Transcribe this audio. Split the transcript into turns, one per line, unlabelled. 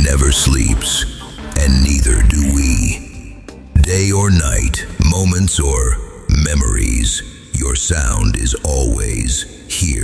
never sleeps, and neither do we. Day or night, moments or memories, your sound is always here.